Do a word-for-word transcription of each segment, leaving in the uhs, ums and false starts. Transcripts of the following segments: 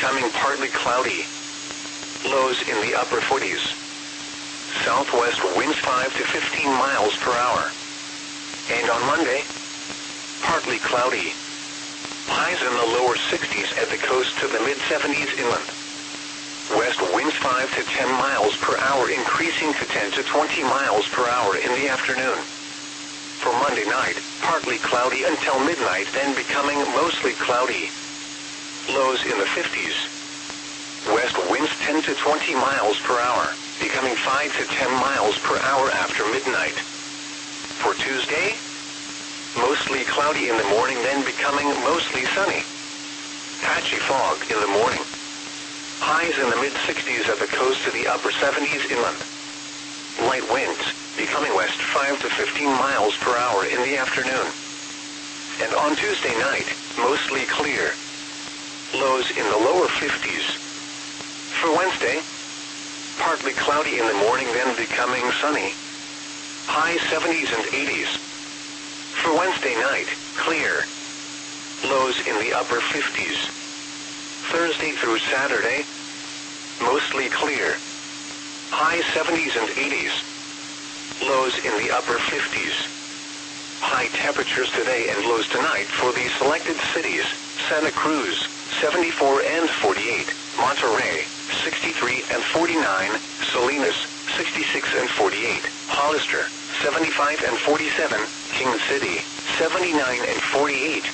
becoming partly cloudy. Lows in the upper forties. Southwest winds five to fifteen miles per hour. And on Monday, partly cloudy. Highs in the lower sixties at the coast to the mid-seventies inland. West winds five to ten miles per hour, increasing to ten to twenty miles per hour in the afternoon. For Monday night, partly cloudy until midnight, then becoming mostly cloudy. Lows in the fifties. West winds ten to twenty miles per hour, becoming five to ten miles per hour after midnight. For Tuesday, mostly cloudy in the morning, then becoming mostly sunny. Patchy fog in the morning. Highs in the mid-sixties at the coast to the upper seventies inland. Light winds, becoming west five to fifteen miles per hour in the afternoon. And on Tuesday night, mostly clear. Lows in the lower fifties. For Wednesday, partly cloudy in the morning, then becoming sunny. High seventies and eighties. For Wednesday night, clear. Lows in the upper fifties. Thursday through Saturday, mostly clear. High seventies and eighties. Lows in the upper fifties. High temperatures today and lows tonight for the selected cities: Santa Cruz, seventy-four and forty-eight, Monterey, sixty-three and forty-nine, Salinas, sixty-six and forty-eight, Hollister, seventy-five and forty-seven, King City, seventy-nine and forty-eight.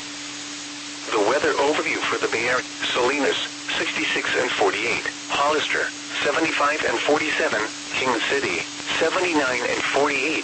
The weather overview for the Bay Area: Salinas, sixty-six and forty-eight, Hollister, seventy-five and forty-seven, King City, seventy-nine and forty-eight.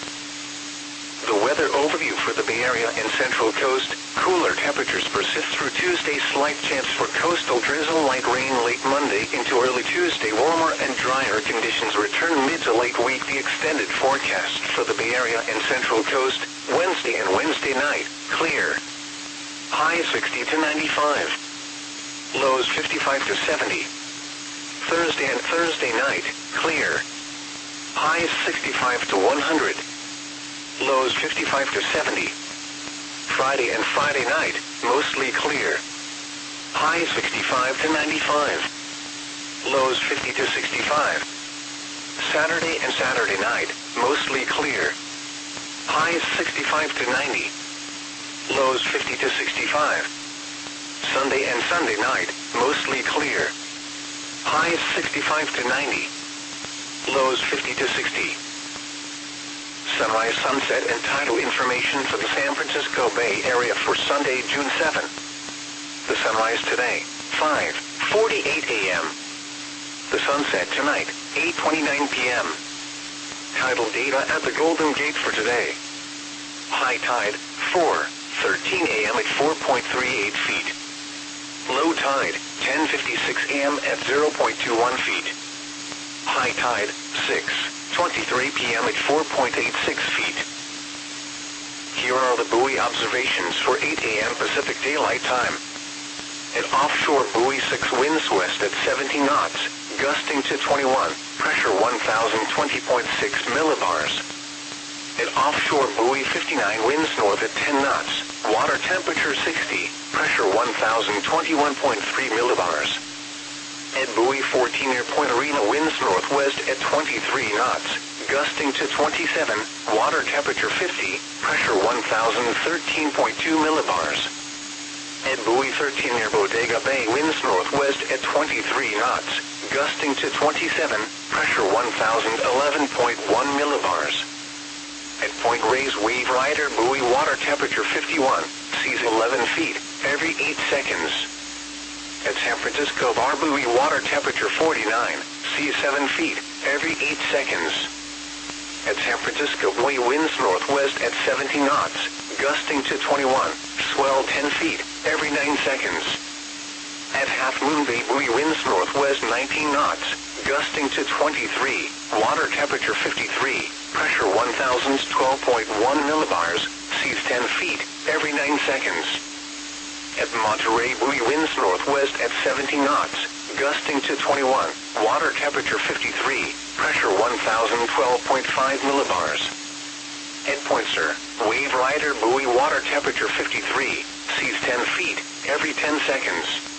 The weather overview for the Bay Area and Central Coast: cooler temperatures persist through Tuesday, slight chance for coastal drizzle, light rain late Monday into early Tuesday. Warmer and drier conditions return mid to late week. The extended forecast for the Bay Area and Central Coast: Wednesday and Wednesday night, clear. High sixty to ninety-five. Lows fifty-five to seventy. Thursday and Thursday night, clear. Highs sixty-five to one hundred. Lows fifty-five to seventy. Friday and Friday night, mostly clear. Highs sixty-five to ninety-five. Lows fifty to sixty-five. Saturday and Saturday night, mostly clear. Highs sixty-five to ninety. Lows fifty to sixty-five. Sunday and Sunday night, mostly clear. Highs sixty-five to ninety. Lows fifty to sixty. Sunrise, sunset, and tidal information for the San Francisco Bay Area for Sunday, June seventh. The sunrise today, five forty-eight a m The sunset tonight, eight twenty-nine p m Tidal data at the Golden Gate for today. High tide, four thirteen a m at four point three eight feet. Low tide, ten fifty-six a m at zero point two one feet. High tide, six twenty-three p m at four point eight six feet. Here are the buoy observations for eight a m Pacific Daylight Time. At offshore buoy six, winds west at seventy knots, gusting to twenty-one, pressure one thousand twenty point six millibars. At offshore buoy fifty-nine, winds north at ten knots, water temperature sixty, pressure one thousand twenty-one point three millibars. At buoy fourteen, near Point Arena, winds northwest at twenty-three knots, gusting to twenty-seven, water temperature fifty, pressure one thousand thirteen point two millibars. At buoy thirteen, near Bodega Bay, winds northwest at twenty-three knots, gusting to twenty-seven, pressure one thousand eleven point one millibars. At Point Reyes, wave rider buoy, water temperature fifty-one, seas eleven feet, every eight seconds. At San Francisco Bar buoy, water temperature forty-nine, seas seven feet, every eight seconds. At San Francisco buoy, winds northwest at seventy knots, gusting to twenty-one, swell ten feet, every nine seconds. At Half Moon Bay buoy, winds northwest nineteen knots, gusting to twenty-three, water temperature fifty-three, pressure one thousand twelve point one millibars, seas ten feet, every nine seconds. At Monterey buoy, winds northwest at seventy knots, gusting to twenty-one, water temperature fifty-three, pressure one thousand twelve point five millibars. At Point Sur, wave rider buoy, water temperature fifty-three, seas ten feet, every ten seconds.